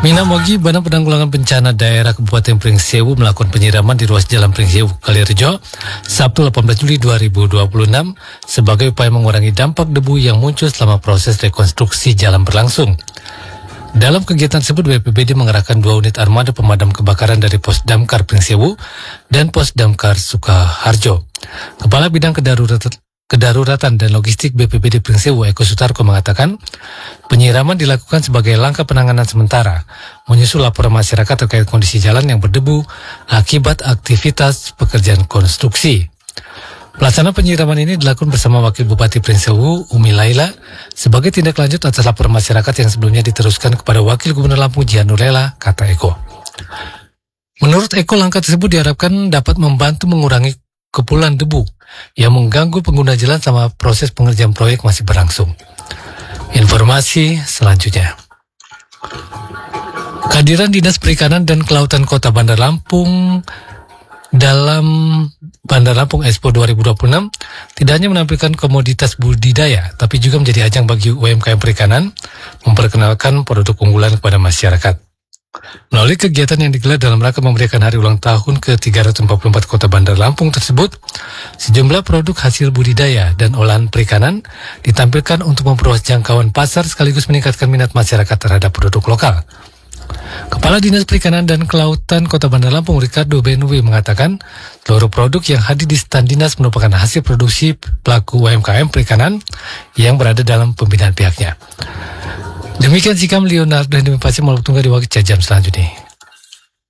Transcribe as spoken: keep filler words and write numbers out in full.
Minamogi, Badan Penanggulangan Bencana Daerah Kabupaten Pringsewu melakukan penyiraman di ruas Jalan Pringsewu, Kalirejo, Sabtu delapan belas Juli dua ribu dua puluh enam sebagai upaya mengurangi dampak debu yang muncul selama proses rekonstruksi jalan berlangsung. Dalam kegiatan tersebut, B P B D mengerahkan dua unit armada pemadam kebakaran dari Pos Damkar Pringsewu dan Pos Damkar Sukaharjo. Kepala Bidang Kedaruratan Kedaruratan dan Logistik B P B D Pringsewu, Eko Sutarko, mengatakan penyiraman dilakukan sebagai langkah penanganan sementara menyusul laporan masyarakat terkait kondisi jalan yang berdebu akibat aktivitas pekerjaan konstruksi. Pelaksanaan penyiraman ini dilakukan bersama Wakil Bupati Pringsewu, Umi Laila, sebagai tindak lanjut atas laporan masyarakat yang sebelumnya diteruskan kepada Wakil Gubernur Lampung, Jihanurela, kata Eko. Menurut Eko, langkah tersebut diharapkan dapat membantu mengurangi kepulan debu yang mengganggu pengguna jalan selama proses pengerjaan proyek masih berlangsung. Informasi selanjutnya. Kehadiran Dinas Perikanan dan Kelautan Kota Bandar Lampung dalam Bandar Lampung Expo dua ribu dua puluh enam tidak hanya menampilkan komoditas budidaya, tapi juga menjadi ajang bagi U M K M perikanan memperkenalkan produk unggulan kepada masyarakat. Melalui kegiatan yang digelar dalam rangka memberikan hari ulang tahun ke tiga ratus empat puluh empat Kota Bandar Lampung tersebut, sejumlah produk hasil budidaya dan olahan perikanan ditampilkan untuk memperluas jangkauan pasar sekaligus meningkatkan minat masyarakat terhadap produk lokal. Kepala Dinas Perikanan dan Kelautan Kota Bandar Lampung, Ricardo Benue, mengatakan seluruh produk yang hadir di stand dinas merupakan hasil produksi pelaku U M K M perikanan yang berada dalam pembinaan pihaknya. Demikian sikap Leonardo dan Demi Pasir Maluku Tunggal di waktu jam selanjutnya.